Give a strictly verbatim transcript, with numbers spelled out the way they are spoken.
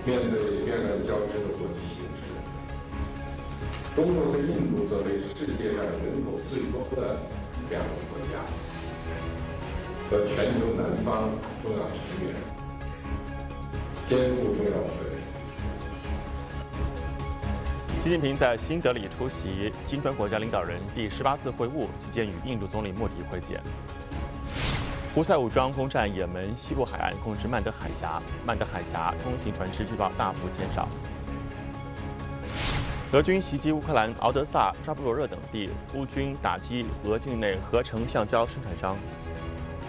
面对天然交织的国际形势，中国和印度作为世界上人口最多的两个国家，和全球南方重要成员，肩负重要责任。 习近平在新德里出席金砖国家领导人第十八次会晤期间，与印度总理莫迪会见。胡塞武装攻占也门西部海岸，控制曼德海峡，曼德海峡通行船只据报大幅减少。俄军袭击乌克兰敖德萨、扎波罗热等地，乌军打击俄境内合成橡胶生产商。